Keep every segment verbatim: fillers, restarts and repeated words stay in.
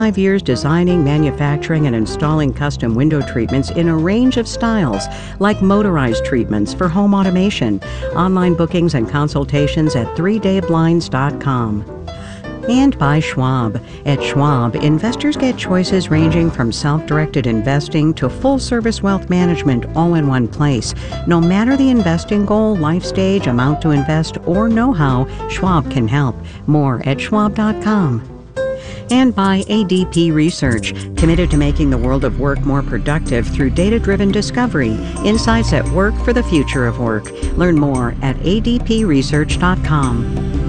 Five years designing, manufacturing, and installing custom window treatments in a range of styles, like motorized treatments for home automation. Online bookings and consultations at three day blinds dot com. And by Schwab. At Schwab, investors get choices ranging from self-directed investing to full-service wealth management all in one place. No matter the investing goal, life stage, amount to invest, or know-how, Schwab can help. More at schwab dot com. And by A D P Research, committed to making the world of work more productive through data-driven discovery, insights at work for the future of work. Learn more at A D P research dot com.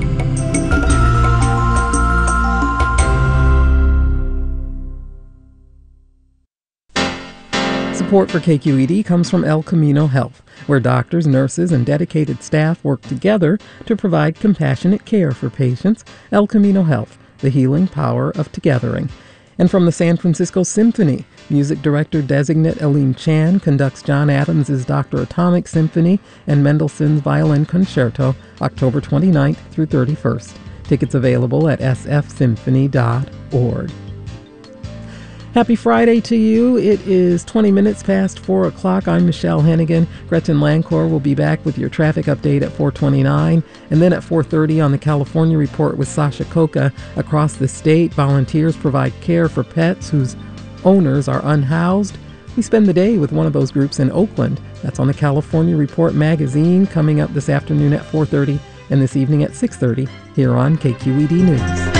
Support for K Q E D comes from El Camino Health, where doctors, nurses, and dedicated staff work together to provide compassionate care for patients. El Camino Health, the healing power of togethering. And from the San Francisco Symphony, music director designate Aline Chan conducts John Adams' Doctor Atomic Symphony and Mendelssohn's Violin Concerto October twenty-ninth through thirty-first. Tickets available at s f symphony dot org. Happy Friday to you. It is twenty minutes past four o'clock. I'm Michelle Hennigan. Gretchen Lancour will be back with your traffic update at four twenty-nine. And then at four thirty on the California Report with Sasha Coca. Across the state, volunteers provide care for pets whose owners are unhoused. We spend the day with one of those groups in Oakland. That's on the California Report magazine, coming up this afternoon at four thirty and this evening at six thirty here on K Q E D News.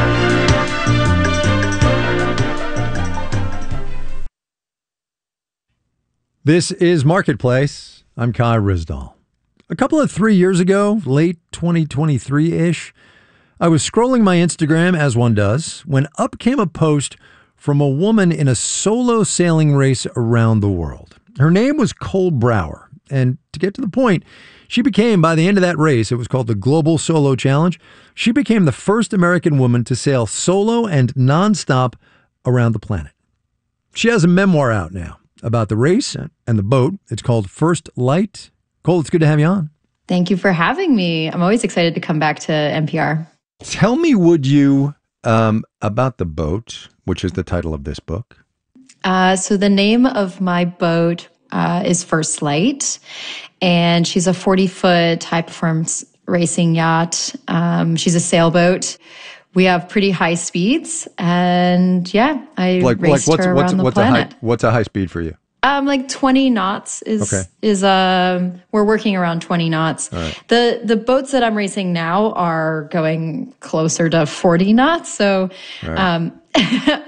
This is Marketplace. I'm Kai Risdall. A couple of three years ago, late twenty twenty-three-ish, I was scrolling my Instagram, as one does, when up came a post from a woman in a solo sailing race around the world. Her name was Cole Brower, and to get to the point, she became, by the end of that race, it was called the Global Solo Challenge, she became the first American woman to sail solo and nonstop around the planet. She has a memoir out now about the race and the boat. It's called First Light. Cole, it's good to have you on. Thank you for having me. I'm always excited to come back to N P R. Tell me, would you, um, about the boat, which is the title of this book. Uh, so the name of my boat uh, is First Light, and she's a forty-foot high-performance racing yacht. Um, she's a sailboat. We have pretty high speeds, and yeah, I like, raced like what's, her what's, around the what's planet. A high, what's a high speed for you? Um, like twenty knots is okay. is um we're working around twenty knots. All right. The the boats that I'm racing now are going closer to forty knots. So, right. um,